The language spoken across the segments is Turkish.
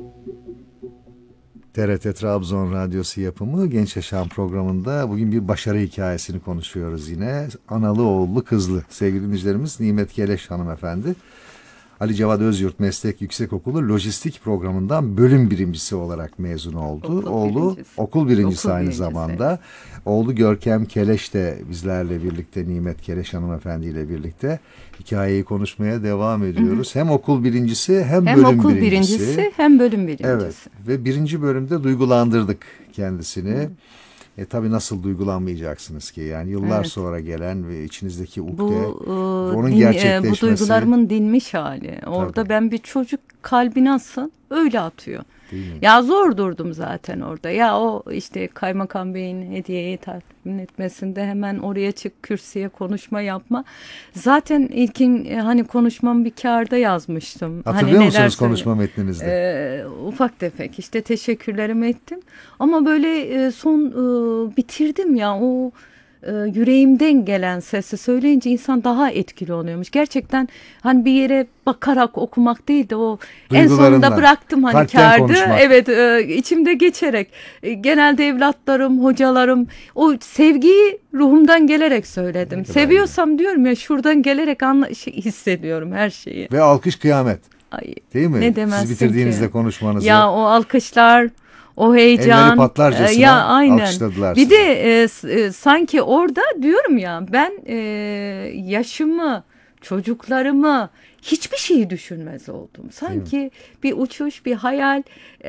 TRT Trabzon Radyosu yapımı Genç Yaşam programında bugün bir başarı hikayesini konuşuyoruz yine. Analı, oğullu, kızlı. Sevgili dinleyicilerimiz, Nimet Keleş hanımefendi Ali Cevat Özyurt Meslek Yüksekokulu Lojistik programından bölüm birincisi olarak mezun oldu. Oğlu okul birincisi aynı zamanda. Oğlu Görkem Keleş de bizlerle birlikte, Nimet Keleş hanımefendi ile birlikte hikayeyi konuşmaya devam ediyoruz. Hem okul birincisi hem bölüm okul birincisi hem bölüm birincisi. Evet, ve birinci bölümde duygulandırdık kendisini. Tabii nasıl duygulanmayacaksınız ki? Yani yıllar sonra gelen ve içinizdeki ukde, onun gerçekleşmesi. Bu duygularımın dinmiş hali. Orada tabii. Ben bir çocuk kalbi nasıl öyle atıyor. Ya zor durdum zaten orada. Ya o işte Kaymakam Bey'in hediyeyi takdim etmesinde hemen oraya çık, kürsüye konuşma yapma. Zaten ilkin hani konuşmam bir kağıda yazmıştım. Hatırlıyor hani musunuz konuşma metninizde? Ufak tefek işte teşekkürlerimi ettim. Ama böyle son bitirdim ya o yüreğimden gelen sesi söyleyince insan daha etkili oluyormuş. Gerçekten hani bir yere bakarak okumak değil de o en sonunda bıraktım hani kağıdı. Evet, içimde geçerek. Genelde evlatlarım, hocalarım o sevgiyi ruhumdan gelerek söyledim. Seviyorsam diyorum ya şuradan gelerek hissediyorum her şeyi. Ve alkış kıyamet. Ay, değil mi? Ne demezsin siz bitirdiğinizde ki? Konuşmanızı. Ya o alkışlar, o heyecan. Elleri patlarcasına ya aynen. Alkışladılar bir sizi. de sanki orada diyorum ya ben yaşımı, çocuklarımı hiçbir şeyi düşünmez oldum. Sanki bir uçuş, bir hayal,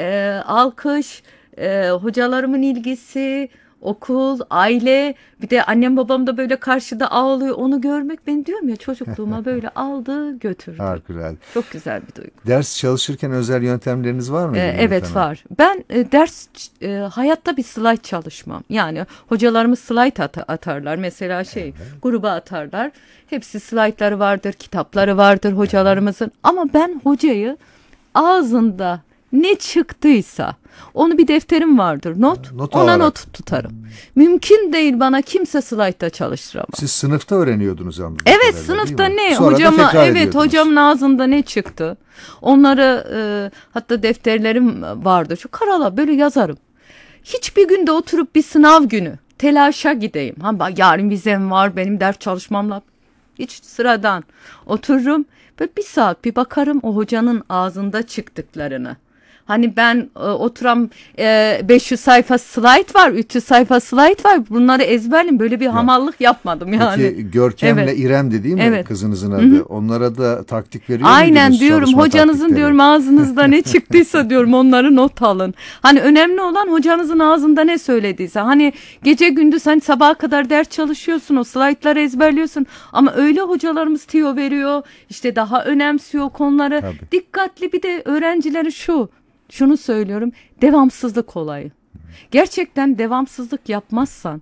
alkış, hocalarımın ilgisi, okul, aile, bir de annem babam da böyle karşıda ağlıyor. Onu görmek ben diyorum ya çocukluğuma böyle aldı götürdü. Harikulade. Çok güzel bir duygu. Ders çalışırken özel yöntemleriniz var mı? Evet var. Ben hayatta bir slide çalışmam. Yani hocalarımız slide atarlar. Mesela gruba atarlar. Hepsi slaytları vardır, kitapları vardır hocalarımızın. Ama ben hocayı ağzında ne çıktıysa onu bir defterim vardır. Not tutarım. Mümkün değil bana kimse slaytta çalıştıramaz. Siz sınıfta öğreniyordunuz ama. Evet, sınıfta ne? Hocamın ağzında ne çıktı? Onları hatta defterlerim vardı. Şu karala böyle yazarım. Hiçbir günde oturup bir sınav günü telaşa gideyim. Yarın vizem var, benim ders çalışmamla. Hiç sıradan otururum. Böyle bir saat bir bakarım o hocanın ağzında çıktıklarını. Hani ben oturam 500 sayfa slide var, 300 sayfa slide var. Bunları ezberledim. Böyle bir hamallık yapmadım yani. Peki Görkem'le İrem de değil mi? Evet. Kızınızın adı. Hı-hı. Onlara da taktik veriyor Aynen muydunuz? diyorum hocanızın diyorum ağzınızda ne çıktıysa diyorum onları not alın. Hani önemli olan hocanızın ağzında ne söylediyse. Hani gece gündüz hani sabaha kadar ders çalışıyorsun, o slaytları ezberliyorsun. Ama öyle hocalarımız tiyo veriyor. İşte daha önemsiyor konuları. Tabii. Dikkatli bir de öğrencilere şunu söylüyorum, devamsızlık olayı. Gerçekten devamsızlık yapmazsan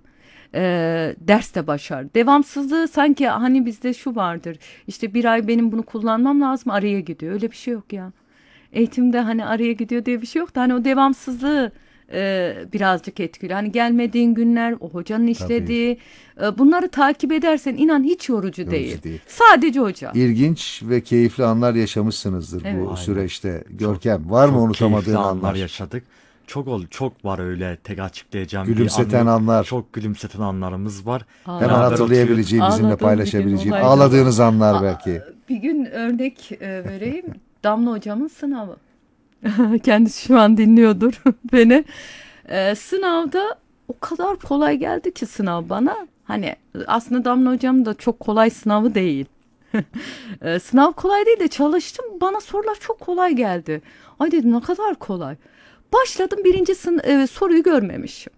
ders de başar. Devamsızlığı sanki hani bizde şu vardır. İşte bir ay benim bunu kullanmam lazım, araya gidiyor. Öyle bir şey yok ya. Eğitimde hani araya gidiyor diye bir şey yok da hani o devamsızlığı birazcık etkili. Hani gelmediğin günler, o hocanın işlediği bunları takip edersen inan hiç yorucu değil. Sadece hoca. İlginç ve keyifli anlar yaşamışsınızdır bu süreçte. Görkem var mı unutamadığın anlar? Yaşadık. Çok var öyle tek açıklayacağım. Gülümseten anlar. Çok gülümseten anlarımız var. Hemen hatırlayabileceğin, bizimle paylaşabileceğin, ağladığınız anlar belki. Bir gün örnek vereyim. Damla hocamın sınavı. Kendisi şu an dinliyordur beni. Sınavda o kadar kolay geldi ki sınav bana. Hani aslında Damla hocam da çok kolay sınavı değil. Sınav kolay değil de çalıştım. Bana sorular çok kolay geldi. Ay dedim ne kadar kolay. Başladım birinci soruyu görmemişim.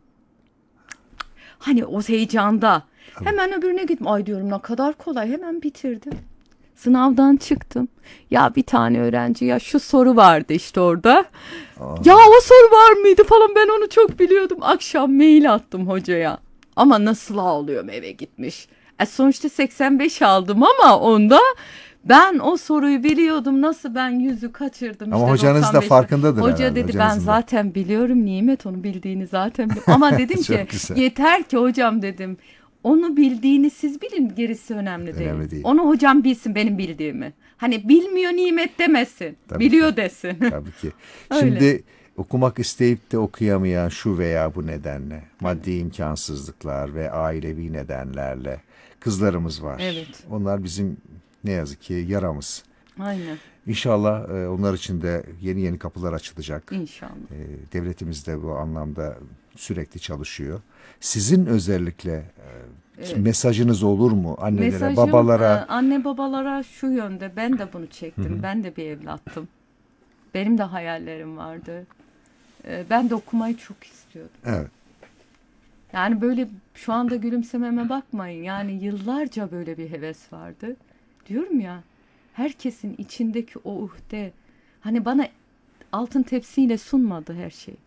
Hani o heyecanda. Tabii. Hemen öbürüne gittim. Ay diyorum ne kadar kolay. Hemen bitirdim. Sınavdan çıktım. Ya bir tane öğrenci ya şu soru vardı işte orada. Ya o soru var mıydı falan ben onu çok biliyordum. Akşam mail attım hocaya. Ama nasıl ağlıyorum eve gitmiş. Sonuçta 85 aldım ama onda ben o soruyu biliyordum. Nasıl ben 100'ü kaçırdım. Ama işte hocanız da farkındadır. Hoca dedi ben zaten biliyorum Nimet onu bildiğini zaten biliyorum. Ama dedim ki yeter ki hocam dedim. onu bildiğini siz bilin, gerisi önemli değil. Önemli değil. Onu hocam bilsin benim bildiğimi. Hani bilmiyor nimet demesin. Tabii biliyor ki. desin. Tabii ki. Öyle. Şimdi okumak isteyip de okuyamayan şu veya bu nedenle, maddi imkansızlıklar ve ailevi nedenlerle kızlarımız var. Evet. Onlar bizim ne yazık ki yaramız. Aynen. İnşallah onlar için de yeni yeni kapılar açılacak. İnşallah. Devletimiz de bu anlamda sürekli çalışıyor. Sizin özellikle mesajınız olur mu annelere, Mesajım, babalara? anne babalara şu yönde. Ben de bunu çektim. Ben de bir evlattım. Benim de hayallerim vardı. Ben de okumayı çok istiyordum. Evet. Yani böyle şu anda gülümsememe bakmayın. Yani yıllarca böyle bir heves vardı. Diyorum ya, herkesin içindeki o uhde, hani bana altın tepsiyle sunmadı her şey.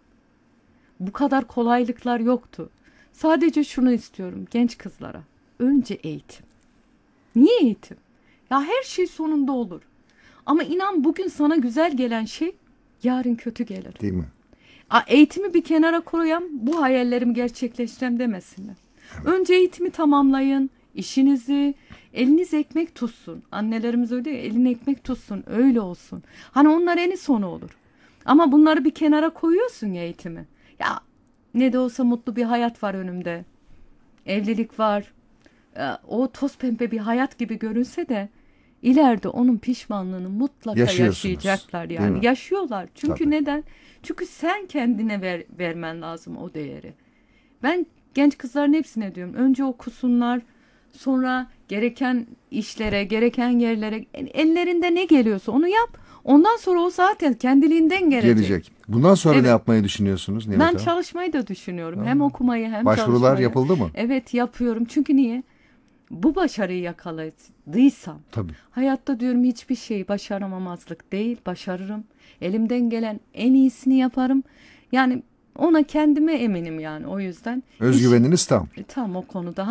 Bu kadar kolaylıklar yoktu. Sadece şunu istiyorum genç kızlara. Önce eğitim. Niye eğitim? Ya her şey sonunda olur. Ama inan, bugün sana güzel gelen şey yarın kötü gelir. Değil mi? Eğitimi bir kenara koyayım, bu hayallerimi gerçekleştireceğim demesinler. Önce eğitimi tamamlayın, işinizi, eliniz ekmek tutsun. Annelerimiz öyle ya, elin ekmek tutsun, öyle olsun. Hani onlar en sonu olur. Ama bunları bir kenara koyuyorsun ya, eğitimi. Ya ne de olsa mutlu bir hayat var önümde. Evlilik var. O toz pembe bir hayat gibi görünse de ileride onun pişmanlığını mutlaka Yaşıyorsunuz, yaşayacaklar değil yani. mi? Yaşıyorlar. Çünkü Tabii. neden? Çünkü sen kendine vermen lazım o değeri. Ben genç kızların hepsine diyorum. Önce okusunlar, sonra gereken işlere, gereken yerlere, ellerinde ne geliyorsa onu yap. Ondan sonra o zaten kendiliğinden gelecek. Bundan sonra Evet. ne yapmayı düşünüyorsunuz Nimet Ben Hanım? çalışmayı da düşünüyorum. Hem okumayı hem Başvurular çalışmayı. yapıldı mı? Evet, yapıyorum. Çünkü niye? Bu başarıyı yakaladıysam, Tabii. hayatta diyorum hiçbir şeyi başaramamazlık değil, başarırım. Elimden gelen en iyisini yaparım. Yani ona kendime eminim yani, o yüzden. Özgüveniniz tam. Tam o konuda.